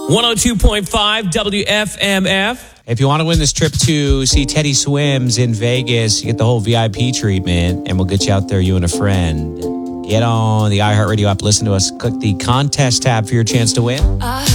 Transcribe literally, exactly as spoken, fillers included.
one oh two point five W F M F. If you want to win this trip to see Teddy Swims in Vegas, you get the whole V I P treatment, and we'll get you out there, you and a friend. Get on the iHeartRadio app, listen to us, click the contest tab for your chance to win.